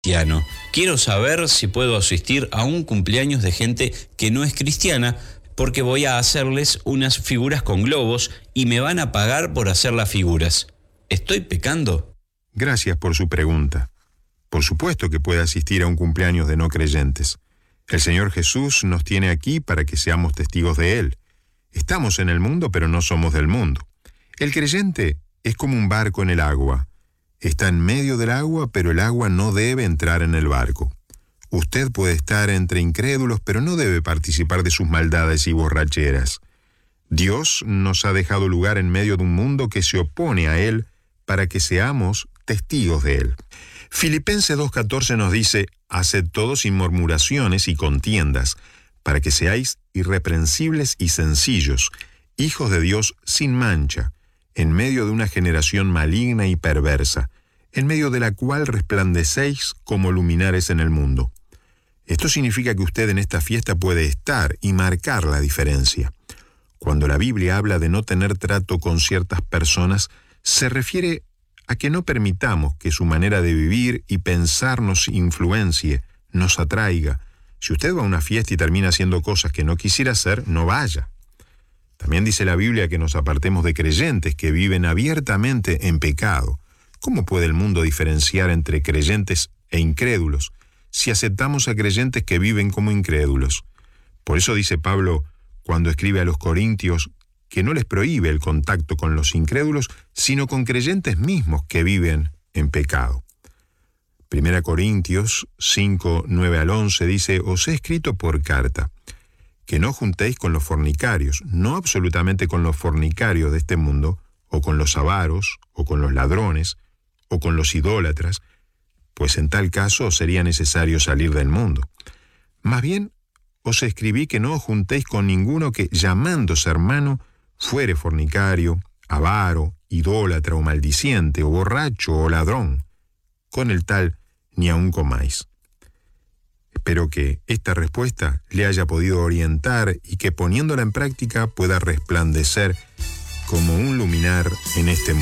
cristiano. Quiero saber si puedo asistir a un cumpleaños de gente que no es cristiana porque voy a hacerles unas figuras con globos y me van a pagar por hacer las figuras. ¿Estoy pecando? Gracias por su pregunta. Por supuesto que puede asistir a un cumpleaños de no creyentes. El Señor Jesús nos tiene aquí para que seamos testigos de Él. Estamos en el mundo, pero no somos del mundo. El creyente es como un barco en el agua. Está en medio del agua, pero el agua no debe entrar en el barco. Usted puede estar entre incrédulos, pero no debe participar de sus maldades y borracheras. Dios nos ha dejado lugar en medio de un mundo que se opone a Él para que seamos testigos de Él. Filipenses 2:14 nos dice: haced todo sin murmuraciones y contiendas, para que seáis irreprensibles y sencillos, hijos de Dios sin mancha, en medio de una generación maligna y perversa, en medio de la cual resplandecéis como luminares en el mundo. Esto significa que usted en esta fiesta puede estar y marcar la diferencia. Cuando la Biblia habla de no tener trato con ciertas personas, se refiere a que no permitamos que su manera de vivir y pensar nos influencie, nos atraiga. Si usted va a una fiesta y termina haciendo cosas que no quisiera hacer, no vaya. También dice la Biblia que nos apartemos de creyentes que viven abiertamente en pecado. ¿Cómo puede el mundo diferenciar entre creyentes e incrédulos si aceptamos a creyentes que viven como incrédulos? Por eso dice Pablo, cuando escribe a los Corintios, que no les prohíbe el contacto con los incrédulos, sino con creyentes mismos que viven en pecado. 1 Corintios 5, 9 al 11 dice: os he escrito por carta, que no juntéis con los fornicarios, no absolutamente con los fornicarios de este mundo, o con los avaros, o con los ladrones, o con los idólatras, pues en tal caso sería necesario salir del mundo. Más bien, os escribí que no os juntéis con ninguno que, llamándose hermano, fuere fornicario, avaro, idólatra o maldiciente, o borracho o ladrón. Con el tal ni aun comáis. Espero que esta respuesta le haya podido orientar y que poniéndola en práctica pueda resplandecer como un luminar en este mundo.